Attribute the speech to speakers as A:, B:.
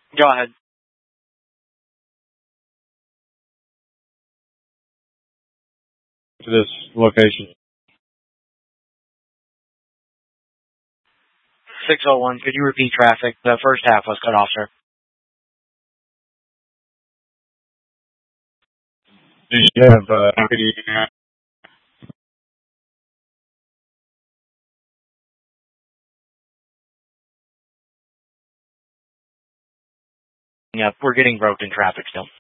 A: Go ahead.
B: To this location.
A: 601, could you repeat traffic? The first half was cut off, sir.
B: Do you have PD?
A: Yep, we're getting broken traffic still.